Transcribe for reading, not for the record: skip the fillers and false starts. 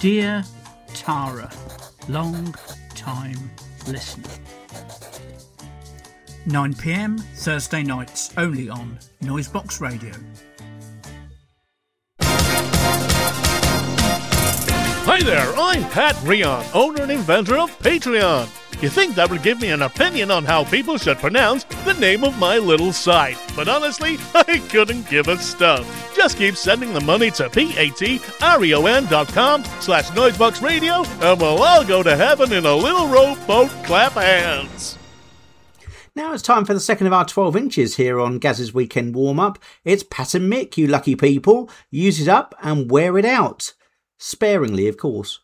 Dear Tara, long time listener. 9 p.m. Thursday nights only on Noisebox Radio. Hi there, I'm Pat Rion, owner and inventor of Patreon. You think that would give me an opinion on how people should pronounce the name of my little site, but honestly, I couldn't give a stuff. Just keep sending the money to patreon.com/Noisebox Radio and we'll all go to heaven in a little rowboat clap hands. Now it's time for the second of our 12 inches here on Gaz's Weekend Warm-Up. It's Pat and Mick, you lucky people. Use it up and wear it out. Sparingly, of course.